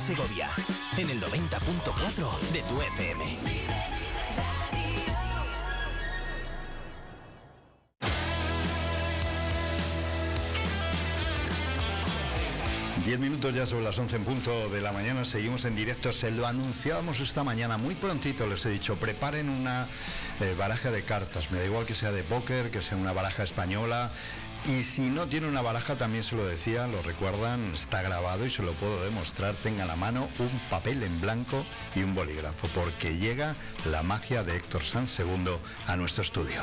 Segovia, en el 90.4 de tu FM. 10 minutos ya sobre las 11 en punto de la mañana, seguimos en directo. Se lo anunciábamos esta mañana, muy prontito les he dicho, preparen una baraja de cartas, me da igual que sea de póker, que sea una baraja española. Y si no tiene una baraja, también se lo decía, lo recuerdan, está grabado y se lo puedo demostrar. Tenga a la mano un papel en blanco y un bolígrafo, porque llega la magia de Héctor Sanz II a nuestro estudio.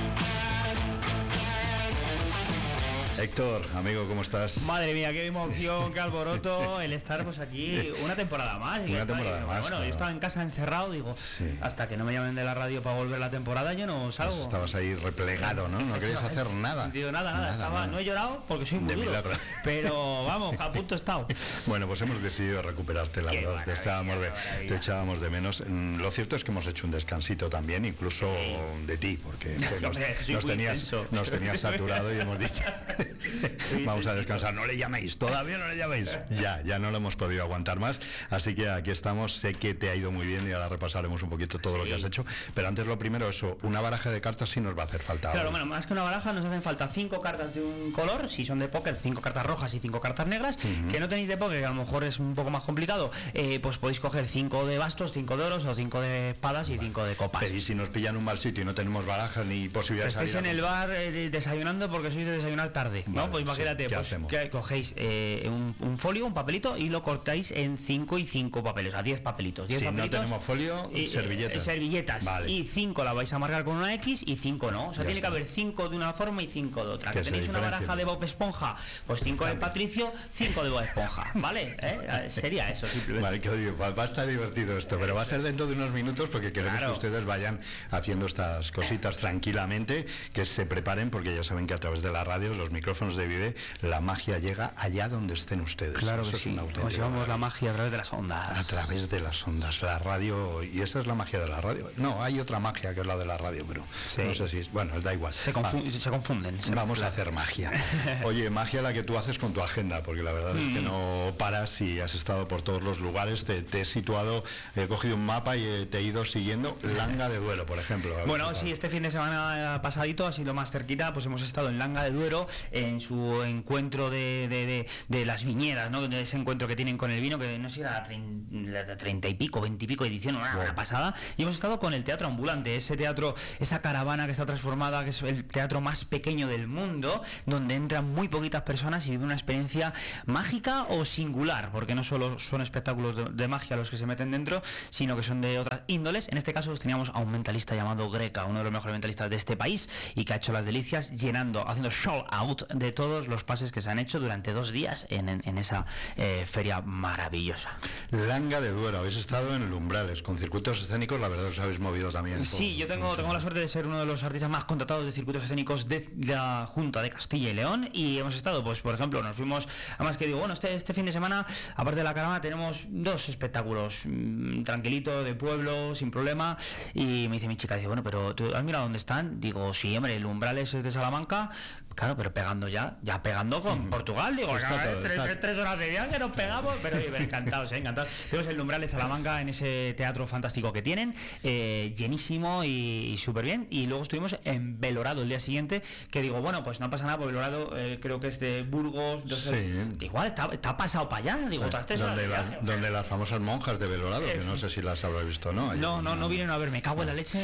Héctor, amigo, ¿cómo estás? Madre mía, qué emoción, qué alboroto el estar pues aquí una temporada más. Una temporada más. Bueno, claro. Yo estaba en casa encerrado, digo, sí. Hasta que no me llamen de la radio para volver la temporada, yo no salgo. Pues estabas ahí replegado, ¿no? No querías hacer nada. Nada. No he llorado porque soy muy duro, pero vamos, a punto he estado. Bueno, pues hemos decidido recuperarte, la verdad. Te echábamos de menos. Lo cierto es que hemos hecho un descansito también, incluso de ti, porque nos tenías saturado y hemos dicho... Vamos a descansar, no le llaméis, todavía no le llaméis. Ya no lo hemos podido aguantar más, así que aquí estamos. Sé que te ha ido muy bien y ahora repasaremos un poquito todo lo que has hecho, pero antes lo primero, eso, una baraja de cartas sí nos va a hacer falta. Claro, bueno, más que una baraja nos hacen falta 5 cartas de un color, si son de póker, 5 cartas rojas y 5 cartas negras. Que no tenéis de póker, que a lo mejor es un poco más complicado, pues podéis coger 5 de bastos, 5 de oros o 5 de espadas y 5 de copas. Pero y si nos pillan un mal sitio y no tenemos barajas ni posibilidades de salir en el bar desayunando porque sois de desayunar tarde, vale, ¿no? Pues imagínate, pues que cogéis un folio, un papelito y lo cortáis en 5 y 5 papeles, a 10 papelitos. 10 papelitos, no tenemos folio, servilletas. Vale. Y 5 la vais a marcar con una X y 5 no. O sea, tiene que haber 5 de una forma y 5 de otra. Que tenéis una baraja de Bob Esponja, pues 5 de Patricio, 5 de Bob Esponja, ¿vale? Sería eso, simplemente. Vale, que digo, va a estar divertido esto, pero va a ser dentro de unos minutos porque queremos que ustedes vayan haciendo estas cositas tranquilamente, que se preparen, porque ya saben que a través de la radio, los micrófonos de Vive, la magia llega allá donde estén ustedes. Claro, eso que es sí. una auténtica. Nos llevamos la magia a través de las ondas. A través de las ondas, la radio, y esa es la magia de la radio. No, hay otra magia que es la de la radio, pero no sé si es, bueno, da igual. Se confunden. Vamos a hacer magia. Oye, magia la que tú haces con tu agenda, porque la verdad es que no paras y has estado por todos los lugares, te he situado, he cogido un mapa y te he ido siguiendo. Langa de Duero, por ejemplo. Bueno, sí, este fin de semana pasadito, ha sido más cerquita, pues hemos estado en Langa de Duero, en su encuentro de las viñedas, ¿no? De ese encuentro que tienen con el vino, que no sé si era la 30 y pico, 20 y pico edición, una pasada. Y hemos estado con el teatro ambulante, ese teatro, esa caravana que está transformada, que es el teatro más pequeño del mundo, donde entran muy poquitas personas y viven una experiencia mágica o singular, porque no solo son espectáculos de magia los que se meten dentro, sino que son de otras índoles. En este caso teníamos a un mentalista llamado Greca, uno de los mejores mentalistas de este país, y que ha hecho las delicias haciendo show out de todos los pases que se han hecho durante 2 días en esa feria maravillosa. Langa de Duero, habéis estado en el Umbrales, con circuitos escénicos, la verdad os habéis movido también. Sí, yo tengo la suerte de ser uno de los artistas más contratados de circuitos escénicos de la Junta de Castilla y León, y hemos estado, pues por ejemplo, nos fuimos, además que digo, bueno, este fin de semana, aparte de la caravana, tenemos 2 espectáculos, tranquilito, de pueblo, sin problema, y me dice mi chica, dice, bueno, pero ¿tú has mirado dónde están? Digo, sí, hombre, el Umbrales es de Salamanca, claro, pero pegando pegando con Portugal, digo, tres horas de viaje nos pegamos, pero encantados. Tenemos el Umbrales Salamanca en ese teatro fantástico que tienen, llenísimo y súper bien. Y luego estuvimos en Belorado el día siguiente, que digo, bueno, pues no pasa nada, porque Belorado creo que es de Burgos, igual está pasado para allá, digo, donde las famosas monjas de Belorado, que no sé si las habrás visto, ¿no? No vienen a ver, me cago en la leche,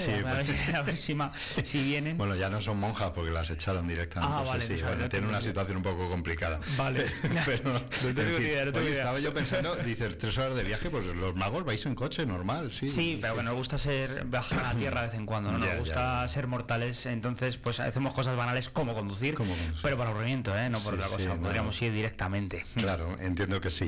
a ver si vienen. Bueno, ya no son monjas porque las echaron directamente. Tiene una situación un poco complicada. Vale. Pero, no tengo idea. Estaba yo pensando, dices, 3 horas de viaje, pues los magos vais en coche, normal, sí. Sí, pero que nos gusta bajar a la tierra de vez en cuando, ¿no? Nos gusta ser mortales, entonces pues hacemos cosas banales como conducir, pero para aburrimiento, no por otra cosa, podríamos ir directamente. Claro, entiendo que sí.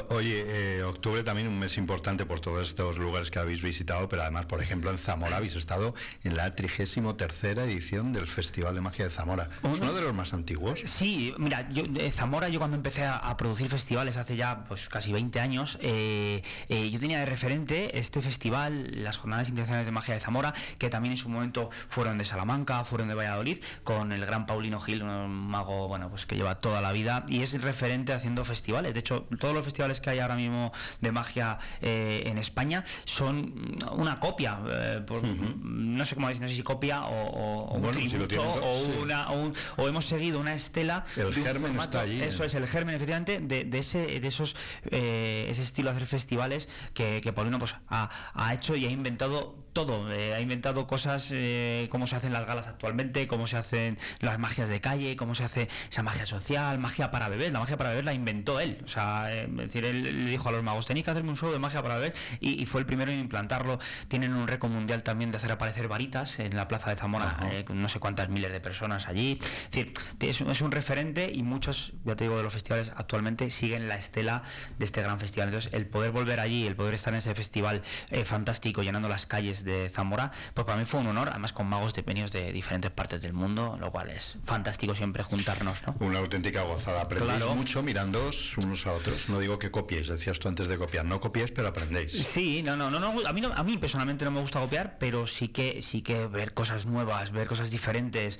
Oye, octubre también un mes importante por todos estos lugares que habéis visitado, pero además, por ejemplo, en Zamora habéis estado en la 33ª edición del Festival de Magia de Zamora. Es uno de los más antiguos. antiguos. Sí, mira, Zamora, yo cuando empecé a producir festivales hace ya pues casi 20 años, yo tenía de referente este festival, las Jornadas Internacionales de Magia de Zamora, que también en su momento fueron de Salamanca, fueron de Valladolid, con el gran Paulino Gil, un mago, bueno, pues que lleva toda la vida y es referente haciendo festivales. De hecho, todos los festivales que hay ahora mismo de magia en España son una copia, no sé cómo decir, no sé si copia o un bueno, tributo, sí. o hemos seguido una estela. El germen está allí. Eso es, el germen, efectivamente, de ese estilo de hacer festivales que Paulino pues ha hecho y ha inventado todo. Ha inventado cosas, cómo se hacen las galas actualmente, cómo se hacen las magias de calle, cómo se hace esa magia social, magia para bebés. La magia para bebés la inventó él. O sea, es decir, él le dijo a los magos, tenéis que hacerme un show de magia para bebés, y fue el primero en implantarlo. Tienen un récord mundial también de hacer aparecer varitas en la plaza de Zamora, con no sé cuántas miles de personas allí. Es decir, es un referente y muchos, ya te digo, de los festivales actualmente siguen la estela de este gran festival. Entonces, el poder volver allí, el poder estar en ese festival fantástico, llenando las calles de Zamora, pues para mí fue un honor, además con magos venidos de diferentes partes del mundo, lo cual es fantástico siempre juntarnos, ¿no? Una auténtica gozada. Aprendéis mucho mirándoos unos a otros. No digo que copiéis, decías tú antes de copiar, no copiéis, pero aprendéis. Sí, a mí personalmente no me gusta copiar, pero sí que ver cosas nuevas, ver cosas diferentes,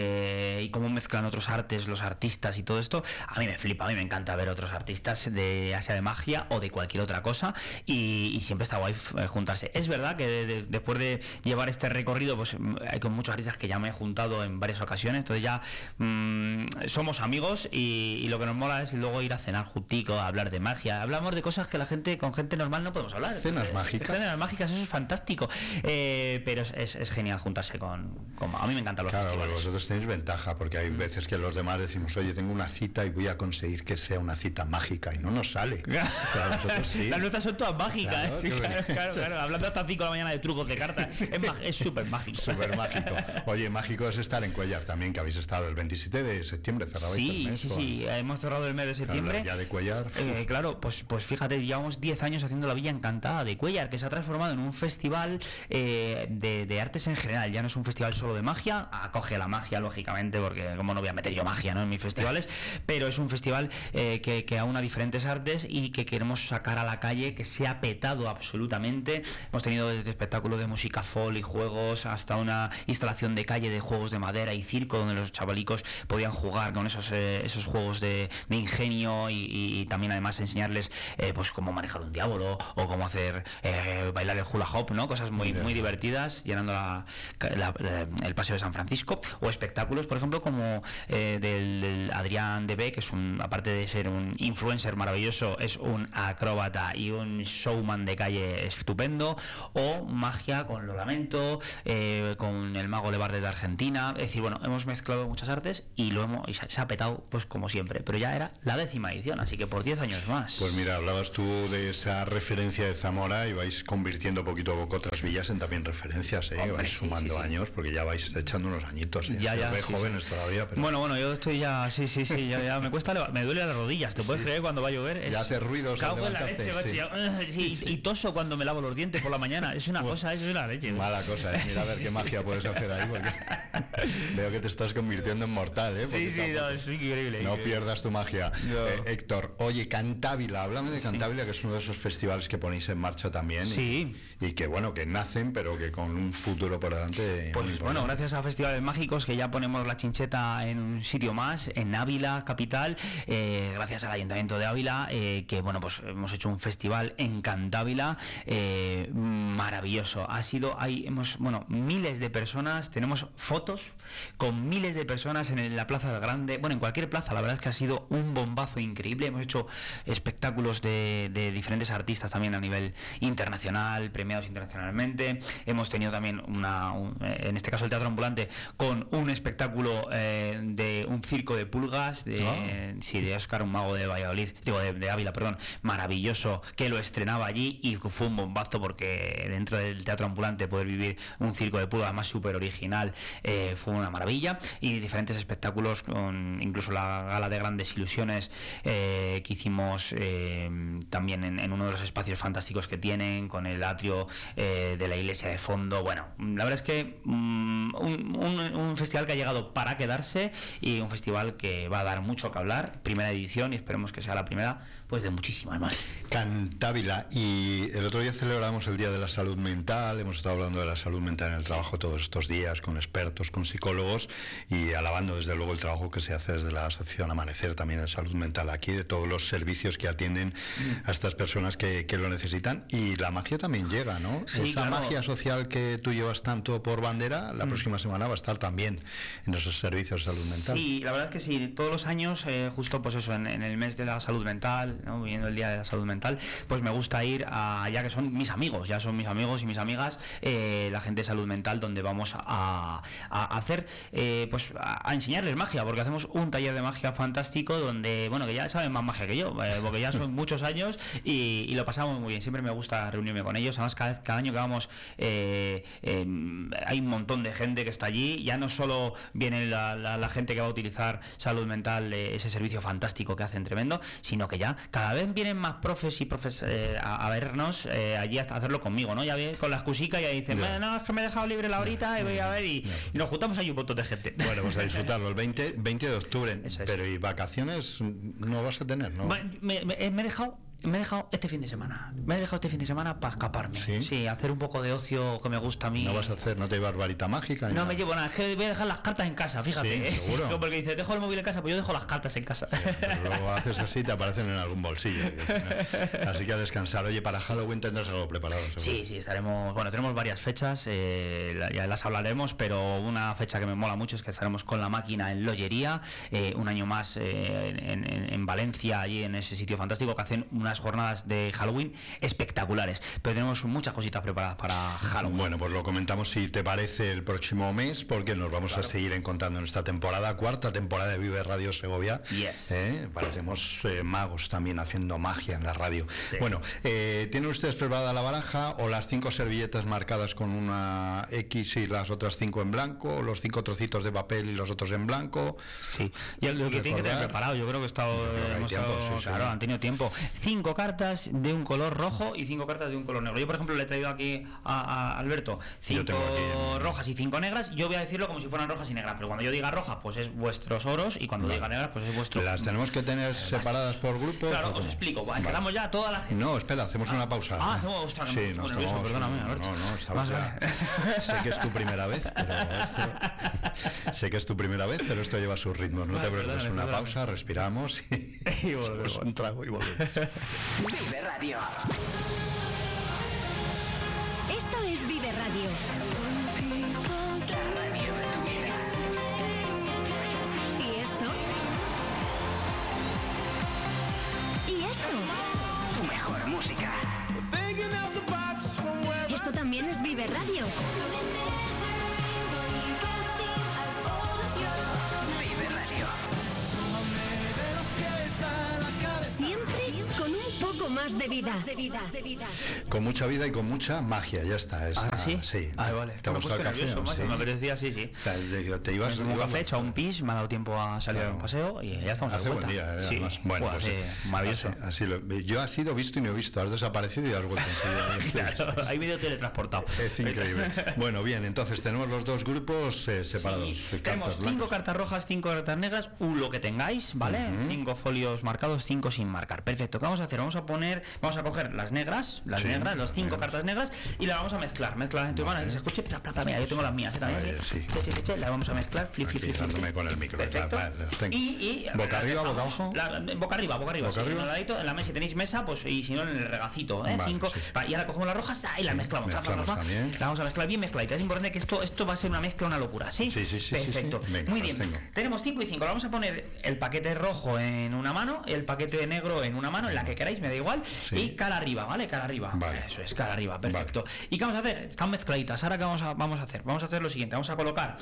y cómo mezclan otros artes, los artistas y todo esto, a mí me flipa, a mí me encanta ver otros artistas ya sea de magia o de cualquier otra cosa, y siempre está guay juntarse. Es verdad que después de llevar este recorrido, pues hay con muchos artistas que ya me he juntado en varias ocasiones, entonces ya somos amigos, y lo que nos mola es luego ir a cenar juntico, a hablar de magia. Hablamos de cosas que con gente normal no podemos hablar. Cenas mágicas. Cenas mágicas, eso es fantástico. Pero es genial juntarse a mí me encantan los festivales. Claro, vosotros tenéis ventaja, porque hay veces que los demás decimos, oye, tengo una cita y voy a conseguir que sea una cita mágica, y no nos sale. Pero nosotros sí. Las nuestras son todas mágicas. Claro. Hablando hasta 5 de la mañana de trucos de cartas, es súper mágico. Súper mágico. Oye, mágico es estar en Cuéllar también, que habéis estado el 27 de septiembre, cerrado el mes. Sí, hemos cerrado el mes de septiembre. Ya de Cuéllar. Claro, pues fíjate, llevamos 10 años haciendo la Villa Encantada de Cuéllar, que se ha transformado en un festival de artes en general. Ya no es un festival solo de magia, acoge la magia, lógicamente, porque como no voy a meter yo magia, ¿no?, en mis festivales, pero es un festival que aúna diferentes artes y que queremos sacar a la calle, que se ha petado absolutamente. Hemos tenido desde espectáculos de música folk y juegos hasta una instalación de calle de juegos de madera y circo, donde los chavalicos podían jugar con esos juegos de ingenio, y también además enseñarles pues cómo manejar un diablo o cómo hacer bailar el hula hop, ¿no? Cosas muy divertidas, llenando el Paseo de San Francisco, o espectáculos, por ejemplo, como del Adrián Debé, que es aparte de ser un influencer maravilloso, es un acróbata y un showman de calle estupendo, o magia con Lo Lamento, con el mago Levar desde Argentina. Es decir, bueno, hemos mezclado muchas artes y se ha petado, pues como siempre, pero ya era la 10ª edición, así que por 10 años más. Pues mira, hablabas tú de esa referencia de Zamora y vais convirtiendo poquito a poco otras villas en también referencias, Hombre, vais sumando años, porque ya vais echando unos añitos, ya, jóvenes todavía. Pero... Bueno, yo estoy ya, ya me cuesta, me duele las rodillas, ¿te puedes creer? Cuando va a llover ya hace ruidos. Cago en la leche, y toso cuando me lavo los dientes por la mañana, es una cosa, eso es una leche. Mala cosa, mira a ver qué magia puedes hacer ahí, porque veo que te estás convirtiendo en mortal, es increíble. No pierdas tu magia. No. Héctor, oye, Cantávila, háblame de Cantávila, que es uno de esos festivales que ponéis en marcha también, y que bueno, que nacen, pero que con un futuro por delante. Pues bueno, gracias a Festivales Mágicos, que ya ponemos la chincheta en un sitio más, en Ávila, capital, gracias al Ayuntamiento de Ávila, que bueno, pues hemos hecho un festival en Cantávila, maravilloso. Miles de personas, tenemos fotos con miles de personas en la Plaza del Grande, bueno, en cualquier plaza. La verdad es que ha sido un bombazo increíble. Hemos hecho espectáculos de diferentes artistas también a nivel internacional, premiados internacionalmente. Hemos tenido también en este caso el Teatro Ambulante, con un espectáculo de un circo de pulgas de Óscar, un mago de Valladolid, de Ávila, perdón, maravilloso, que lo estrenaba allí, y fue un bombazo, porque dentro del Teatro Ambulante poder vivir un circo de pulgas más súper original fue una maravilla, y diferentes espectáculos, con incluso la gala de Grandes Ilusiones que hicimos también en uno de los espacios fantásticos que tienen, con el atrio de la iglesia de fondo. Bueno, la verdad es que un festival que ha llegado para quedarse, y un festival que va a dar mucho que hablar, primera edición, y esperemos que sea la primera pues de muchísimas más. Cantávila, y el otro día celebramos el Día de la Salud Mental, hemos estado hablando de la salud mental en el trabajo todos estos días, con expertos, con psicólogos, y alabando desde luego el trabajo que se hace desde la Asociación Amanecer también de salud mental aquí, de todos los servicios que atienden a estas personas que lo necesitan. Y la magia también llega, ¿no? Sí, esa claro. magia social que tú llevas tanto por bandera, la próxima semana va a estar también en esos servicios de salud mental. Sí, la verdad es que sí, todos los años, justo pues eso, en el mes de la salud mental, ¿no? Viendo el Día de la Salud Mental, pues me gusta ir a, ya que son mis amigos, ya son mis amigos y mis amigas, la gente de salud mental, donde vamos a hacer, pues a enseñarles magia, porque hacemos un taller de magia fantástico, donde, bueno, que ya saben más magia que yo, porque ya son muchos años, y lo pasamos muy bien. Siempre me gusta reunirme con ellos, además cada año que vamos hay un montón de gente que está allí, ya no solo viene la gente que va a utilizar salud mental, ese servicio fantástico que hacen tremendo, sino que ya cada vez vienen más profes y profes a vernos allí a hacerlo conmigo, ¿no? Ya vienen con la excusica y ya dicen, no, es que me he dejado libre la horita y voy a ver, y nos juntamos ahí un montón de gente. Bueno, pues a disfrutarlo el 20 de octubre. Eso es. Pero ¿y vacaciones no vas a tener, no? Me he dejado este fin de semana. Me he dejado este fin de semana para escaparme. ¿Sí? Hacer un poco de ocio que me gusta a mí. No vas a hacer, no te llevas varita mágica. No me llevo nada, es que voy a dejar las cartas en casa, fíjate. Sí, seguro. Porque dice, dejo el móvil en casa, pues yo dejo las cartas en casa. Pero luego haces así y te aparecen en algún bolsillo. Así que a descansar. Oye, para Halloween tendrás algo preparado, seguro. Sí, estaremos. Bueno, tenemos varias fechas, ya las hablaremos, pero una fecha que me mola mucho es que estaremos con la máquina en Lollería, un año más en Valencia, allí en ese sitio fantástico, que hacen unas jornadas de Halloween espectaculares. Pero tenemos muchas cositas preparadas para Halloween. Bueno, pues lo comentamos, si te parece, el próximo mes, porque nos vamos a seguir encontrando en esta temporada, cuarta temporada de Vive Radio Segovia. Yes. Parecemos magos también haciendo magia en la radio. Sí. Bueno, ¿tienen ustedes preparada la baraja o las 5 servilletas marcadas con una X y las otras 5 en blanco, o los 5 trocitos de papel y los otros en blanco? Sí, y lo que tiene que tener preparado, yo creo que claro, han tenido tiempo. 5 cartas de un color rojo y 5 cartas de un color negro. Yo, por ejemplo, le he traído aquí a Alberto 5 rojas y 5 negras. Yo voy a decirlo como si fueran rojas y negras, pero cuando yo diga roja, pues es vuestros oros, y cuando diga negras, pues es vuestro. ¿Las tenemos que tener separadas por grupos? Claro, os explico. Quedamos ya toda la gente. No, espera, hacemos una pausa. Ostras, sí, no nervioso, perdóname, Alberto. No, estamos ya. Sé que es tu primera vez, pero esto lleva sus ritmos. No te preocupes, una pausa, respiramos y volvemos. Un trago y volvemos. Vive Radio. Esto es Vive Radio. La radio de tu vida. ¿Y esto? ¿Y esto? Tu mejor música. Esto también es Vive Radio. Vive Radio. Siempre con un poco más de vida. Con mucha vida y con mucha magia, ya está. ¿Sí? Sí. Vale. ¿Te ha gustado el café? Sí. Me apetecía, sí. Te ibas un café, echado un pis, me ha dado tiempo a salir a un paseo y ya estamos hace de vuelta. Buen día, sí. Bueno, pues maravilloso. Yo has sido visto y no he visto, has desaparecido y has vuelto enseguida. Claro, hay medio teletransportado. Es increíble. Bueno, bien, entonces tenemos los dos grupos separados. Sí. Tenemos 5 cartas rojas, 5 cartas negras, lo que tengáis, ¿vale? 5 folios marcados, 5 sin marcar. Perfecto. ¿Qué vamos a hacer? Vamos a coger las negras, las 5 cartas negras, y las vamos a mezclar en tu mano, que se escuche. Mira, yo tengo las mías también. Las vamos a mezclar, flip. Con el micro. Perfecto. Y boca arriba, boca abajo. Boca arriba. Sí, en la mesa, si tenéis mesa, pues, y si no, en el regacito, 5. Y ahora cogemos las rojas y las mezclamos. La vamos a mezclar bien mezcladita. Es importante que esto va a ser una mezcla, una locura, ¿sí? Sí. Perfecto. Venga, muy bien. Tenemos 5 y 5. Vamos a poner el paquete rojo en una mano, el paquete negro en una mano, en la que queráis, me da igual, Sí. Y cara arriba, ¿vale? Cara arriba. Vale. Eso es, cara arriba, perfecto. ¿Y qué vamos a hacer? Están mezcladitas. Ahora, ¿qué vamos a hacer? Vamos a hacer lo siguiente. Vamos a colocar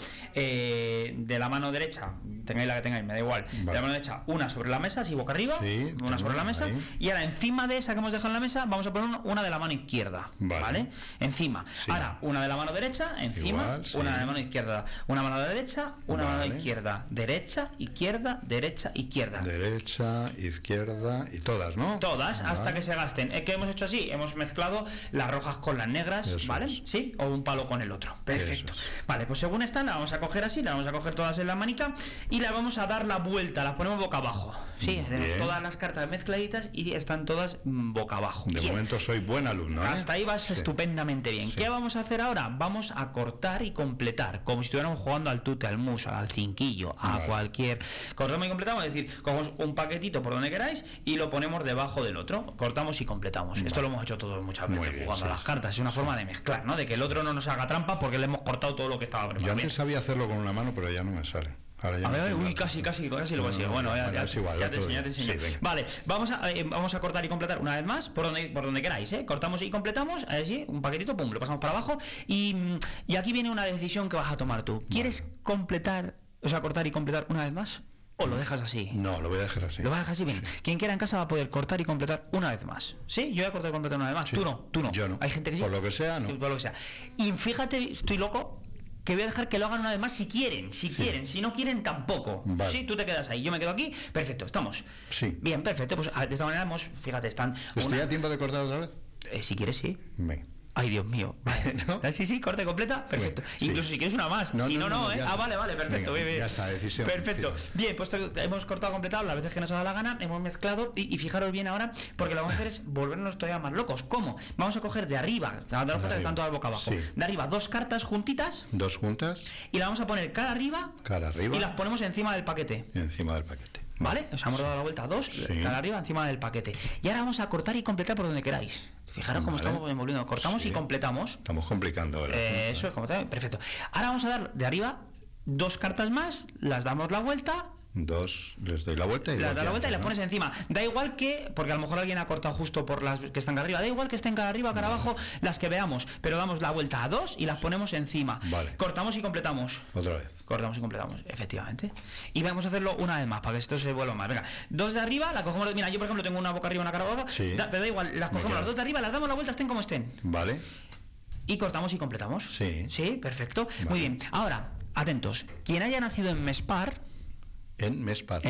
de la mano derecha, tengáis la que tengáis, me da igual. Vale. De la mano derecha, una sobre la mesa, así boca arriba, Sí, una sobre la mesa. ahí. Y ahora, encima de esa que hemos dejado en la mesa, vamos a poner una de la mano izquierda, ¿vale? Encima. Sí. Ahora, una de la mano derecha, encima, Igual, sí. una de la mano izquierda, una mano de la derecha, una mano Vale. izquierda, derecha, izquierda, derecha, izquierda. Derecha, izquierda y todas, ¿no? Todas, hasta Vale. que se gasten. ¿Qué hemos hecho así? Hemos mezclado las rojas con las negras, Eso ¿vale? es. Sí, o un palo con el otro. Perfecto. Eso Vale, pues según están, la vamos a coger así, la vamos a coger todas en la manica y la vamos a dar la vuelta, las ponemos boca abajo. Sí, tenemos Bien. todas las cartas mezcladitas y están todas boca abajo. De Bien. momento soy buen alumno, ¿eh? Hasta ahí vas Sí. estupendamente bien. Sí. ¿Qué vamos a hacer ahora? Vamos a cortar y completar, como si estuviéramos jugando al tute, al musa, al cinquillo, a Vale. cualquier. Cortamos y completamos, es decir, cogemos un paquetito por donde queráis y lo ponemos debajo del otro. Cortamos y completamos. Esto lo hemos hecho todos muchas Muy veces bien, jugando sí. a las cartas. Es una forma de mezclar, ¿no? De que el otro no nos haga trampa porque le hemos cortado todo lo que estaba Yo preparado. antes sabía hacerlo con una mano, pero ya no me sale. Ahora ya A me ver, tiembla. uy, casi lo No, consigo. Bueno, ya es igual, ya te otro enseño, día. te enseño. Sí, venga. Vale, vamos a cortar y completar una vez más por donde queráis, ¿eh? Cortamos y completamos, así, un paquetito, pum, lo pasamos para abajo y aquí viene una decisión que vas a tomar tú. ¿Quieres completar, o sea, cortar y completar una vez más? ¿O lo dejas así? No, lo voy a dejar así. Lo vas a dejar así, bien. Quien quiera en casa va a poder cortar y completar una vez más. ¿Sí? Yo voy a cortar y completar una vez más. Sí. Tú no. Yo no. Hay gente que sí. Por lo que sea, no. Por lo que sea. Y fíjate, estoy loco, que voy a dejar que lo hagan una vez más si quieren. Si no quieren, tampoco. Vale. Sí, tú te quedas ahí, yo me quedo aquí. Perfecto, estamos. Sí. Bien, perfecto. Pues de esta manera hemos, fíjate, están. ¿Estoy a tiempo de cortar otra vez? Si quieres, sí. Venga. Ay, Dios mío. ¿No? Sí, corte completa. Perfecto. Bien, sí. Incluso si quieres una más. No, Si no, no, no, ¿eh? ya está. Vale, perfecto. Venga, bien. ya está, decisión. Perfecto. Fíjate. Bien, pues hemos cortado, completado las veces que nos ha dado la gana, hemos mezclado y fijaros bien ahora, porque lo que vamos a hacer es volvernos todavía más locos. ¿Cómo? Vamos a coger de arriba, daros cuenta que están todas boca abajo. Sí. De arriba, dos cartas juntitas Dos juntas, y las vamos a poner cara arriba cara arriba y las ponemos encima del paquete. y encima del paquete. ¿Vale? Os hemos dado la vuelta a dos, Sí. cara arriba encima del paquete. Y ahora vamos a cortar y completar por donde queráis. Fijaros cómo Vale. estamos envolviendo. Cortamos Sí. y completamos. Estamos complicando ahora. Eso es como está, perfecto. Ahora vamos a dar de arriba dos cartas más, las damos la vuelta, Dos, les doy la vuelta y las das la ya vuelta y las ¿no? pones encima. Da igual que, porque a lo mejor alguien ha cortado justo por las que están cara arriba, da igual que estén cara arriba, cara abajo, las que veamos, pero damos la vuelta a dos y las ponemos encima. Vale. Cortamos y completamos. Otra vez. Cortamos y completamos, efectivamente. Y vamos a hacerlo una vez más para que esto se vuelva más. Venga, dos de arriba, la cogemos. Mira, yo por ejemplo tengo una boca arriba, una cara abajo. Sí. Pero da igual, las Me cogemos las queda. dos de arriba, las damos la vuelta, estén como estén. Vale. Y cortamos y completamos. Sí. Sí, perfecto. Vale. Muy bien. Ahora, atentos. Quien haya nacido en mes par, En mes par.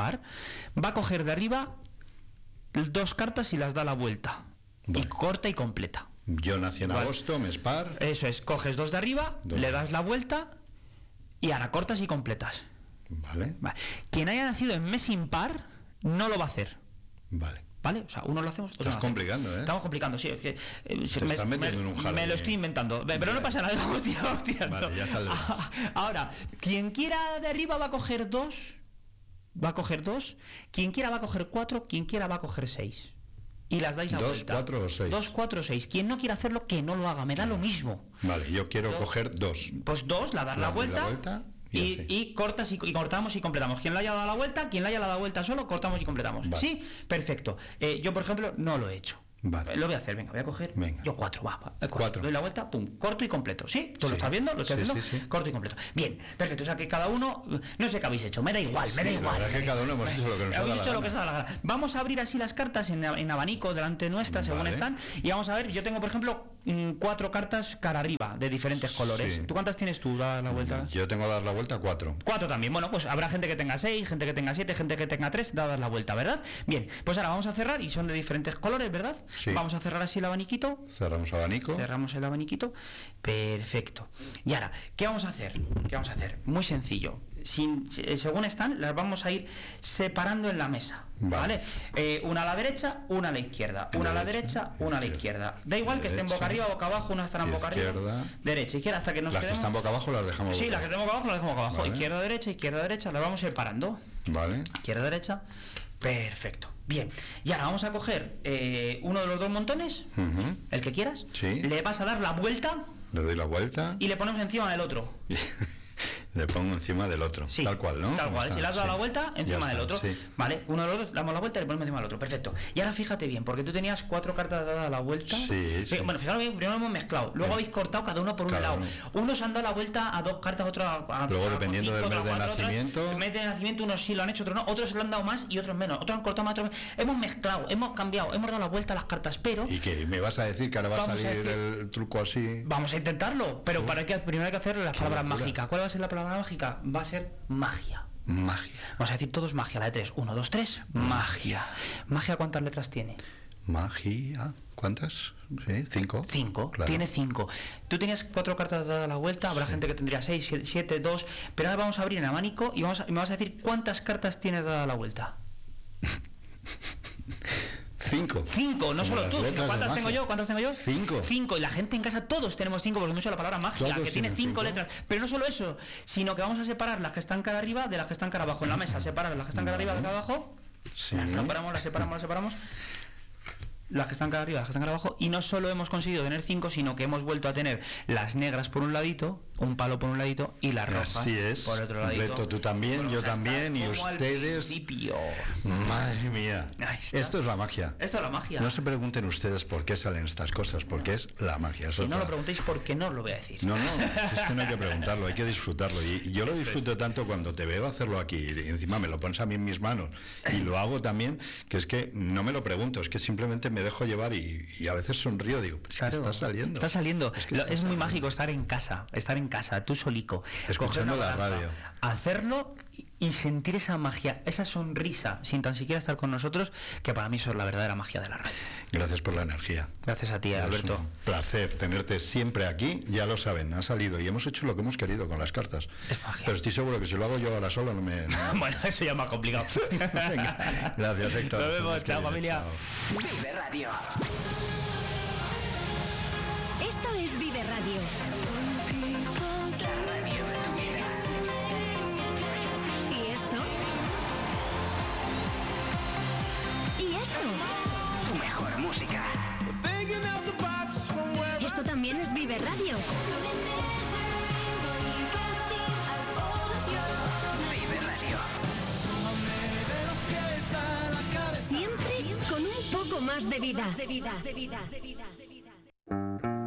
va a coger de arriba dos cartas y las da la vuelta. Vale. Y corta y completa. Yo nací en Vale. agosto, mes par. Eso es, coges dos de arriba, Dos. le das la vuelta y ahora cortas y completas. Vale. Vale. Quien haya nacido en mes impar no lo va a hacer. Vale. ¿Vale? O sea, uno lo hacemos, otro Estás no lo hacemos. complicando, ¿eh? Estamos complicando, sí. Es que, estás metiendo en un jardín. me lo estoy inventando. Pero no pasa nada, vamos tirando. Vale, ya saldrá. Ahora, quien quiera de arriba va a coger dos. Quien quiera va a coger cuatro. Quien quiera va a coger seis. Y las dais la Dos, vuelta. 4 o 6. 2, 4 o 6. Quien no quiera hacerlo, que no lo haga. Me da lo mismo. Vale, yo quiero coger dos. Pues dos, la das la doy vuelta. y así. Y cortas y cortamos y completamos. Quien le haya dado la vuelta, quien le haya dado la vuelta solo, cortamos y completamos. Vale. ¿Sí? Perfecto. Yo, por ejemplo, no lo he hecho. Vale. Lo voy a hacer, venga, voy a coger. Venga. Yo cuatro, cuatro. Cuatro. Doy la vuelta, pum, corto y completo. ¿Sí? ¿Tú lo Sí. estás viendo? ¿Lo estoy Sí, haciendo? sí, sí. Corto y completo. Bien, perfecto. O sea que cada uno, no sé qué habéis hecho, me da igual, me da Sí, la igual. verdad es que cada uno hemos hecho lo que nos ha Habéis dado hecho la lo que os ha gana. dado la gana. Vamos a abrir así las cartas en abanico delante nuestra, según Vale. están. Y vamos a ver, yo tengo, por ejemplo, 4 cartas cara arriba, de diferentes colores. Sí. ¿Tú cuántas tienes tú? Da la vuelta. Yo tengo que dar la vuelta 4. 4 también. Bueno, pues habrá gente que tenga 6, gente que tenga 7, gente que tenga 3, dadas la vuelta, ¿verdad? Bien, pues ahora vamos a cerrar y son de diferentes colores, ¿verdad? Sí. Vamos a cerrar así el abaniquito. Cerramos abanico. Cerramos el abaniquito. Perfecto. Y ahora, ¿qué vamos a hacer? Muy sencillo. Según están, las vamos a ir separando en la mesa. ¿Vale? Una a la derecha, una a la izquierda. Una a la derecha, una a la izquierda. Da igual que estén boca arriba, boca abajo, unas estarán boca arriba. Izquierda. Derecha, izquierda, hasta que nos Las que quedemos. están boca abajo las dejamos Sí, boca las que estén boca abajo las dejamos boca abajo. Vale. Izquierda, derecha, las vamos separando. Vale. Izquierda, derecha. Perfecto. Bien. Y ahora vamos a coger uno de los dos montones, Ujú. el que quieras. Sí. Le vas a dar la vuelta Le doy la vuelta. y le ponemos encima del otro. Le pongo encima del otro, Sí, tal cual, ¿no? Tal cual, si le has dado la vuelta, encima del otro. Sí. Vale, uno de los dos, le damos la vuelta y le ponemos encima del otro, perfecto. Y ahora fíjate bien, porque tú tenías 4 cartas dadas a la vuelta. Sí. Bueno, fijaros bien, primero hemos mezclado, luego habéis cortado cada uno por un lado. Unos han dado la vuelta a 2 cartas, otros a Luego, dependiendo 5, del mes de 4, nacimiento. El mes de nacimiento, unos sí lo han hecho, otros no, otros se lo han dado más y otros menos. Otros han cortado más, otros menos. Hemos mezclado, hemos cambiado, hemos dado la vuelta a las cartas, pero. ¿Y qué? ¿Me vas a decir que ahora va a salir el truco así? Vamos a intentarlo, pero primero hay que hacer las palabras mágicas. ¿Cuál va a ser la palabra mágica? Va a ser magia. Magia. Vamos a decir todos magia, la de 3. 1, 2, 3, magia. ¿Magia cuántas letras tiene? Magia. ¿Cuántas? Sí, 5. 5. Claro. Tiene 5. Tú tenías 4 cartas dadas a la vuelta, habrá gente que tendría 6, 7, 2, pero ahora vamos a abrir el abanico y me vas a decir cuántas cartas tienes dadas a la vuelta. 5. 5, no solo tú, sino ¿cuántas tengo yo? 5. 5, y la gente en casa todos tenemos 5, porque hemos hecho la palabra magia, Todos que tiene tienen 5 cinco. letras. Pero no solo eso, sino que vamos a separar las que están cara arriba de las que están cara abajo en la mesa. Separar las que están cara arriba de las cara abajo. Sí. Las separamos. Las que están cara arriba, las que están cara abajo, y no solo hemos conseguido tener 5, sino que hemos vuelto a tener las negras por un ladito, un palo por un ladito y las rojas Así es. por otro ladito. Beto, tú también, Bueno, yo o sea, también, y como al ustedes. principio. Madre mía. Ahí está. Esto es la magia. Esto es la magia. No se pregunten ustedes por qué salen estas cosas, porque es la magia. Eso Si es no la- lo preguntéis, porque no os lo voy a decir. No, es que no hay que preguntarlo, hay que disfrutarlo. Y yo lo disfruto tanto cuando te veo hacerlo aquí, y encima me lo pones a mí en mis manos, y lo hago también, que es que no me lo pregunto, es que simplemente me dejo llevar y a veces sonrío, digo, pues Claro, está saliendo. Está saliendo. Es que Es está muy saliendo. mágico estar en casa, tú solico. Escuchando coger una la balanza, radio. Hacerlo y sentir esa magia, esa sonrisa, sin tan siquiera estar con nosotros, que para mí eso es la verdadera magia de la radio. Gracias por la energía. Gracias a ti, Es Alberto. un placer tenerte siempre aquí, ya lo saben, ha salido y hemos hecho lo que hemos querido con las cartas. Es magia. Pero estoy seguro que si lo hago yo ahora solo no me... Bueno, eso ya es más complicado. Venga, gracias, Héctor. Nos vemos, chao, Querido, familia. chao. Vive Radio. Esto es Vive Radio. La radio de tu vida. ¿Y esto? ¿Y esto? Tu mejor música. Esto también es Vive Radio. Vive Radio. Siempre con un poco más de vida.